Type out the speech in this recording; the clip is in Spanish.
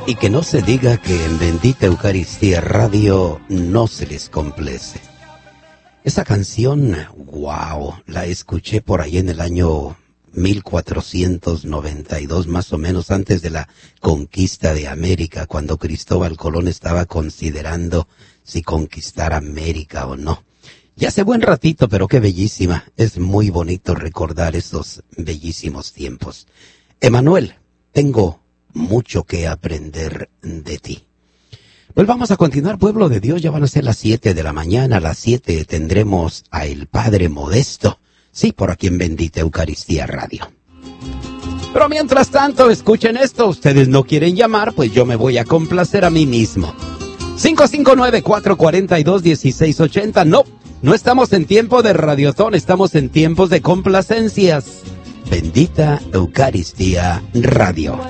Y que no se diga que en Bendita Eucaristía Radio no se les complace. Esa canción, wow, la escuché por ahí en el año 1492, más o menos antes de la conquista de América, cuando Cristóbal Colón estaba considerando si conquistar América o no. Ya hace buen ratito, pero qué bellísima. Es muy bonito recordar esos bellísimos tiempos. Emanuel, tengo mucho que aprender de ti. Pues vamos a continuar, pueblo de Dios. Ya van a ser las 7 de la mañana. A las 7 tendremos a el Padre Modesto. Sí, por aquí en Bendita Eucaristía Radio. Pero mientras tanto, escuchen esto. Ustedes no quieren llamar, pues yo me voy a complacer a mí mismo. 559-442-1680. No estamos en tiempo de radiotón, estamos en tiempos de complacencias. Bendita Eucaristía Radio.